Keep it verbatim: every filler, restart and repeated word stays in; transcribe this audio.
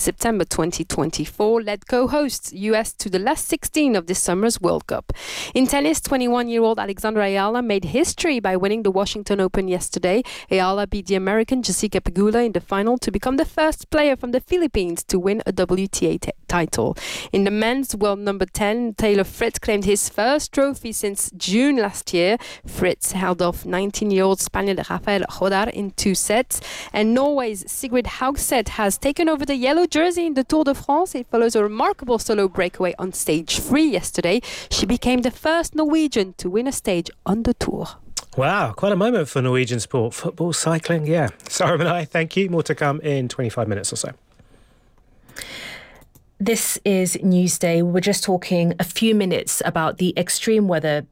September twenty twenty-four, led co-hosts U S to the last sixteen of this summer's World Cup. In tennis, twenty-one-year-old Alexandra Ayala made history by winning the Washington Open yesterday. Ayala beat the American Jessica Pegula in the final to become the first player from the Philippines to win a W T A t- title. In the men's world number ten, Taylor Fritz claimed his first trophy since June last year. Fritz held off nineteen-year-old Spaniard Rafael Rodar in two sets. And Norway's Sigrid Haugseth has taken over the yellow jersey in the Tour de France. It follows a remarkable solo breakaway on stage three yesterday. She became the first Norwegian to win a stage on the Tour. Wow, quite a moment for Norwegian sport. Football, cycling, yeah. Sarah and I, thank you. More to come in twenty-five minutes or so. This is Newsday. We're just talking a few minutes about the extreme weather